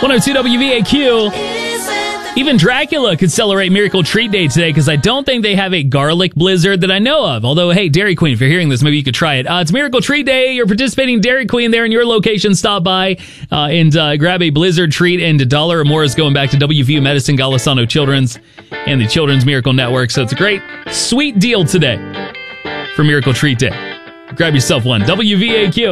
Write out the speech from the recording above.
102 WVAQ. Even Dracula could celebrate Miracle Treat Day today because I don't think they have a garlic blizzard that I know of. Although, hey, Dairy Queen, if you're hearing this, maybe you could try it. It's Miracle Treat Day. You're participating in Dairy Queen there in your location. Stop by and grab a blizzard treat, and $1 or more is going back to WVU Medicine, Golisano Children's, and the Children's Miracle Network. So it's a great, sweet deal today for Miracle Treat Day. Grab yourself one. WVAQ.